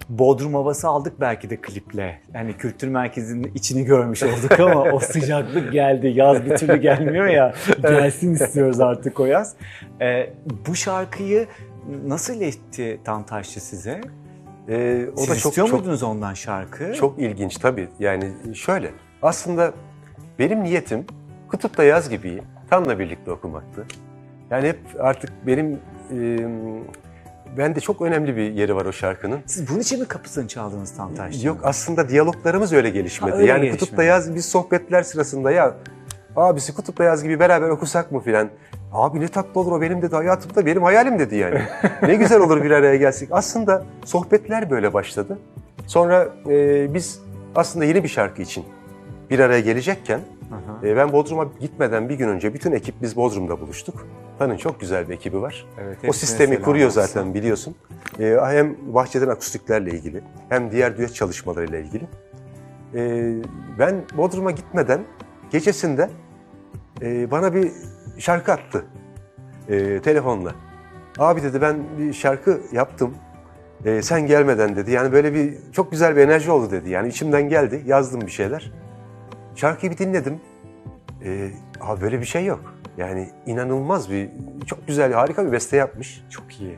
Bodrum havası aldık belki de kliple. Yani kültür merkezinin içini görmüş olduk ama o sıcaklık geldi. Yaz bir türlü gelmiyor ya. Gelsin istiyoruz artık o yaz. Bu şarkıyı nasıl iletti Tantaşçı size? O Siz da istiyor muydunuz ondan şarkı? Çok ilginç tabii. Yani şöyle, aslında benim niyetim Kutup'ta Yaz Gibi'yi Tan'la birlikte okumaktı. Yani hep artık benim, bende çok önemli bir yeri var o şarkının. Siz bunun için mi kapısını çaldınız Tantaşçı? Yok, aslında diyaloglarımız öyle gelişmedi. Öyle yani gelişmedi. Kutup'ta Yaz, biz sohbetler sırasında ya abisi Kutup'ta Yaz Gibi beraber okusak mı filan. Abi ne tatlı olur o, benim dedi hayatımda, benim hayalim dedi yani. Ne güzel olur bir araya gelsek. Aslında sohbetler böyle başladı. Sonra biz aslında yeni bir şarkı için bir araya gelecekken ben Bodrum'a gitmeden bir gün önce bütün ekip biz Bodrum'da buluştuk. Tan'ın çok güzel bir ekibi var. Evet, o sistemi kuruyor zaten biliyorsun. Hem Bahçeden akustiklerle ilgili hem diğer düet çalışmalarıyla ilgili. Ben Bodrum'a gitmeden gecesinde bana bir şarkı attı telefonla. Abi dedi ben bir şarkı yaptım. Sen gelmeden dedi. Yani böyle bir çok güzel bir enerji oldu dedi. Yani içimden geldi. Yazdım bir şeyler. Şarkıyı bir dinledim. Abi böyle bir şey yok. Yani inanılmaz bir, çok güzel, harika bir beste yapmış. Çok iyi.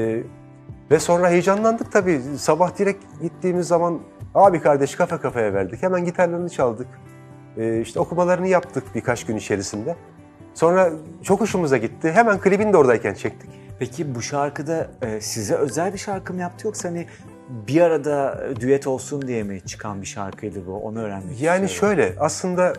Ve sonra heyecanlandık tabii. Sabah direkt gittiğimiz zaman abi kardeş kafa kafaya verdik. Hemen gitarlarını çaldık. İşte okumalarını yaptık birkaç gün içerisinde. Sonra çok hoşumuza gitti. Hemen klibini de oradayken çektik. Peki bu şarkıda size özel bir şarkı mı yaptı yoksa hani bir arada düet olsun diye mi çıkan bir şarkıydı bu? Onu öğrenmek istiyorum. Yani şöyle aslında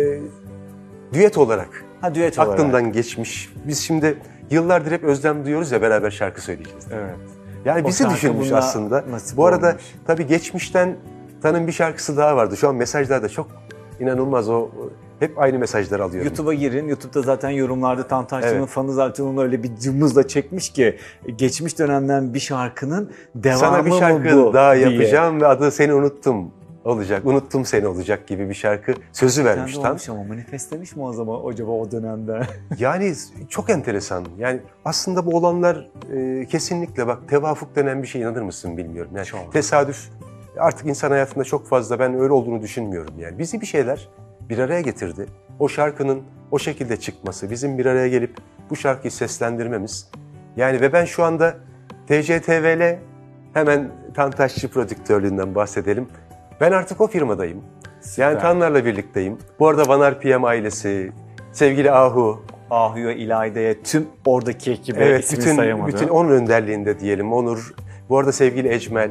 düet olarak düet olarak. aklımdan geçmiş. Biz şimdi yıllardır hep özlem duyuyoruz ya, beraber şarkı söyleyeceğiz. Evet. Yani O bizi şarkı düşünmüş buna aslında. nasip Bu arada olmuş. tabii geçmişten Tan'ın bir şarkısı daha vardı. Şu an mesajlarda çok inanılmaz, o hep aynı mesajları alıyorum. YouTube'a girin. YouTube'da zaten yorumlarda Tantaşçı'nın Evet. fanı zaten onu öyle bir cımbızla çekmiş ki geçmiş dönemden bir şarkının devamı Sana bir mı şarkı bu daha diye. yapacağım ve adı Seni Unuttum olacak. Unuttum seni olacak gibi bir şarkı sözü vermiş Kendi Tan. olmuş ama manifestlemiş mi o zaman acaba o dönemde? Yani çok enteresan. Yani aslında bu olanlar kesinlikle bak, tevafuk denen bir şey, inanır mısın bilmiyorum. Yani Çok. tesadüf artık insan hayatında çok fazla, ben öyle olduğunu düşünmüyorum yani. Bizi bir şeyler bir araya getirdi. O şarkının o şekilde çıkması, bizim bir araya gelip bu şarkıyı seslendirmemiz. Yani ve ben şu anda TCTVL, hemen Tantaşçı prodüktörlüğünden bahsedelim. Ben artık o firmadayım. Süper. Yani Tanlar'la birlikteyim. Bu arada Vanar PM ailesi, sevgili Ahu, Ahu'ya, İlayda'ya, tüm oradaki ekibe evet, ismini sayamadım. bütün onun önderliğinde diyelim. Onur, bu arada sevgili Ecmel,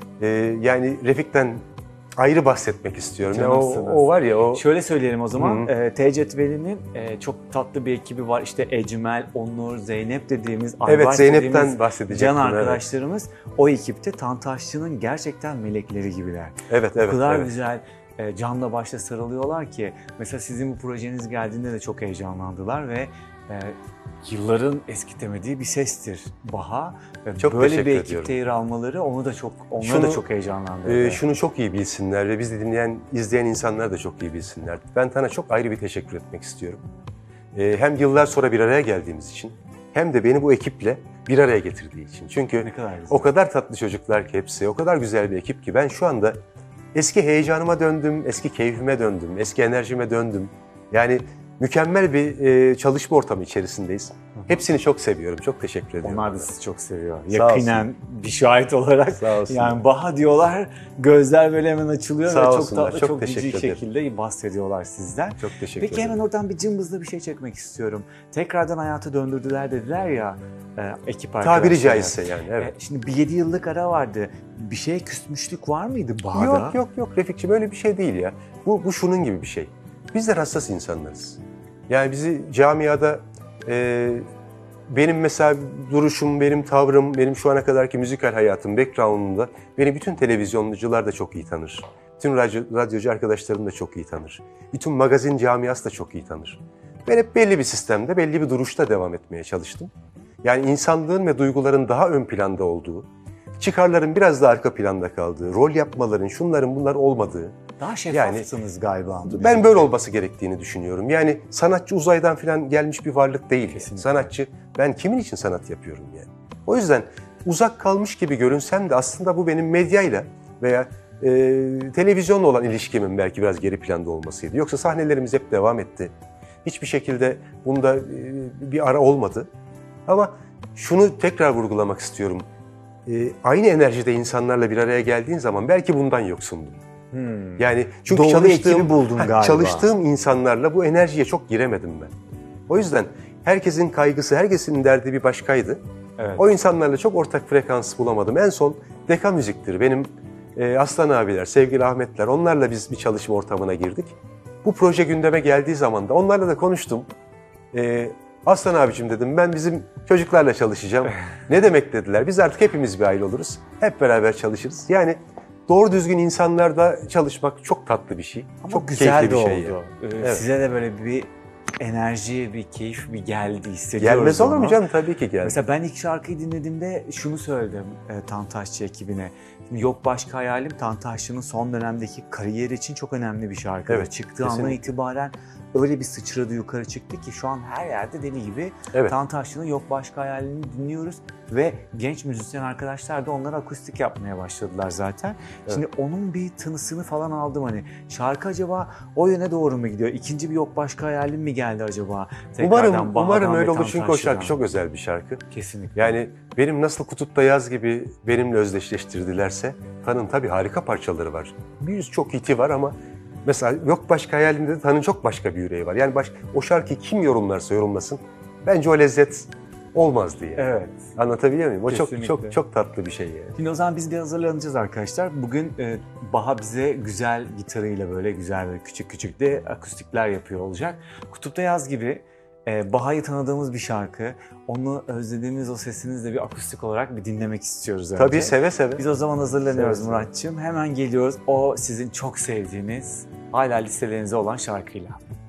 yani Refik'ten ayrı bahsetmek istiyorum. Yani o var ya o. Şöyle söyleyelim o zaman. TCTV'nin çok tatlı bir ekibi var. İşte Ecmel, Onur, Zeynep dediğimiz, Evet, Aybaş Zeynep'ten dediğimiz bahsedecektim. can arkadaşlarımız. O ekipte Tantaşçı'nın gerçekten melekleri gibiler. Evet, O kadar evet. güzel canla başla sarılıyorlar ki. Mesela sizin bu projeniz geldiğinde de çok heyecanlandılar ve yılların eskitemediği bir sestir Baha. Çok böyle teşekkür bir ediyorum. ekipte yer almaları onları da çok heyecanlandırdı. Şunu çok iyi bilsinler ve bizi dinleyen, izleyen insanlar da çok iyi bilsinler. Ben Tan'a çok ayrı bir teşekkür etmek istiyorum. Hem yıllar sonra bir araya geldiğimiz için hem de beni bu ekiple bir araya getirdiği için. Çünkü Ne kadar güzel. o kadar tatlı çocuklar ki hepsi, o kadar güzel bir ekip ki ben şu anda eski heyecanıma döndüm, eski keyfime döndüm, eski enerjime döndüm. Yani mükemmel bir çalışma ortamı içerisindeyiz. Hepsini çok seviyorum, çok teşekkür ediyorum. Onlar da sizi çok seviyor. Sağ Yakinen bir şahit olarak. Sağ olsunlar. Yani Baha diyorlar, gözler böyle hemen açılıyor Sağ ve çok olsunlar, tatlı, çok çok teşekkür cici ederim. şekilde bahsediyorlar sizden. Çok teşekkür Peki ederim. hemen oradan bir cımbızla bir şey çekmek istiyorum. Tekrardan hayata döndürdüler dediler ya ekip arkadaşları. Tabiri caizse yani, evet. Şimdi bir 7 yıllık ara vardı. Bir şeye küsmüşlük var mıydı Baha'da? Yok Refikçi, böyle bir şey değil ya. Bu şunun gibi bir şey. Bizler hassas insanlarız. Yani bizi camiada benim mesela duruşum, benim tavrım, benim şu ana kadarki müzikal hayatım, background'umda beni bütün televizyoncular da çok iyi tanır. Bütün radyocu arkadaşlarım da çok iyi tanır. Bütün magazin camiası da çok iyi tanır. Ben hep belli bir sistemde, belli bir duruşta devam etmeye çalıştım. Yani insanlığın ve duyguların daha ön planda olduğu, çıkarların biraz daha arka planda kaldığı, rol yapmaların, şunların bunlar olmadığı. Daha şeffafsınız galiba. Ben böyle olması gerektiğini düşünüyorum. Yani sanatçı uzaydan falan gelmiş bir varlık değil. Kesinlikle. Sanatçı, ben kimin için sanat yapıyorum yani? O yüzden uzak kalmış gibi görünsem de aslında bu benim medyayla veya televizyonla olan ilişkimin belki biraz geri planda olmasıydı. Yoksa sahnelerimiz hep devam etti. Hiçbir şekilde bunda bir ara olmadı. Ama şunu tekrar vurgulamak istiyorum. Aynı enerjide insanlarla bir araya geldiğin zaman belki bundan yoksundum. Yani çünkü Doğru ekibi buldun galiba. çalıştığım insanlarla bu enerjiye çok giremedim ben. O yüzden herkesin kaygısı, herkesin derdi bir başkaydı. Evet. O insanlarla çok ortak frekans bulamadım. En son Deka Müzik'tir. Benim Aslan abiler, sevgili Ahmetler, onlarla biz bir çalışma ortamına girdik. Bu proje gündeme geldiği zaman da onlarla da konuştum. Aslan abicim dedim, ben bizim çocuklarla çalışacağım. Ne demek dediler, biz artık hepimiz bir aile oluruz. Hep beraber çalışırız. Yani doğru düzgün insanlarla çalışmak çok tatlı bir şey. Ama çok güzel keyifli de bir şey. oldu. Evet. Size de böyle bir enerji, bir keyif, bir geldi, hissediyoruz Gelmez olur mu onu. canım? Tabii ki geldi. Mesela ben ilk şarkıyı dinlediğimde şunu söyledim Tantaşçı ekibine. Şimdi Yok Başka Hayalim, Tantaşçı'nın son dönemdeki kariyeri için çok önemli bir şarkı. Evet, Çıktığı andan kesinlikle. itibaren öyle bir sıçradı yukarı çıktı ki şu an her yerde deli gibi Evet. Tantaşçı'nın Yok Başka Hayalim'i dinliyoruz. Ve genç müzisyen arkadaşlar da onlara akustik yapmaya başladılar zaten. Evet. Şimdi onun bir tınısını falan aldım hani. Şarkı acaba o yöne doğru mu gidiyor? İkinci bir Yok Başka Hayalim mi geldi acaba? Tekrardan Baha'dan Umarım ve öyle olur çünkü o Tantaşçı'dan. şarkı çok özel bir şarkı. Kesinlikle. Yani benim nasıl Kutup'ta Yaz gibi benimle özdeşleştirdilerse Tan'ın tabii harika parçaları var. Çok hiti var ama mesela Yok Başka Hayalimde de Tan'ın çok başka bir yüreği var. Yani o şarkıyı kim yorumlarsa yorumlasın bence o lezzet olmaz diye. Evet. Anlatabiliyor muyum? O çok Kesinlikle. çok çok tatlı bir şey yani. Şimdi o zaman biz bir hazırlanacağız arkadaşlar. Bugün Baha bize güzel gitarıyla böyle güzel böyle küçük küçük de akustikler yapıyor olacak. Kutupta Yaz gibi Baha'yı tanıdığımız bir şarkı. Onu özlediğimiz o sesinizle bir akustik olarak bir dinlemek istiyoruz önce. Tabii seve seve. Biz o zaman hazırlanıyoruz Seve seve. Muratçığım. Hemen geliyoruz o sizin çok sevdiğiniz, hala listelerinizde olan şarkıyla.